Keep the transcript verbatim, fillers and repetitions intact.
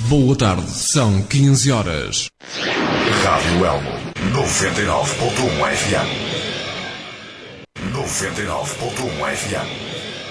Boa tarde, são quinze horas. Rádio Elmo, noventa e nove ponto um F M. noventa e nove ponto um F M.